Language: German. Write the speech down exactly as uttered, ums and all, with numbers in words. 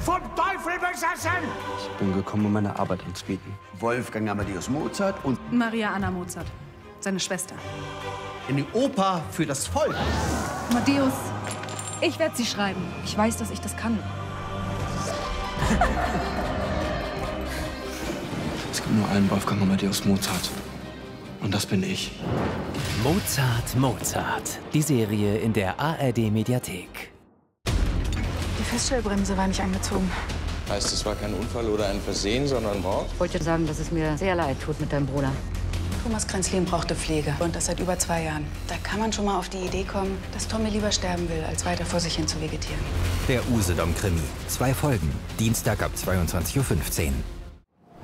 vom Teufel besessen! Ich bin gekommen, um meine Arbeit anzubieten. Wolfgang Amadeus Mozart und Maria Anna Mozart, seine Schwester. eine Oper für das Volk. Amadeus, ich werde sie schreiben. Ich weiß, dass ich das kann. Es gibt nur einen Wolfgang Amadeus Mozart. Und das bin ich. Mozart, Mozart. Die Serie in der A R D-Mediathek. Die Feststellbremse war nicht angezogen. Heißt, es war kein Unfall oder ein Versehen, sondern Mord? Ich wollte sagen, dass es mir sehr leid tut mit deinem Bruder. Thomas Kränzlin brauchte Pflege. Und das seit über zwei Jahren. Da kann man schon mal auf die Idee kommen, dass Tommy lieber sterben will, als weiter vor sich hin zu vegetieren. Der Usedom-Krimi. Zwei Folgen. Dienstag ab zweiundzwanzig Uhr fünfzehn.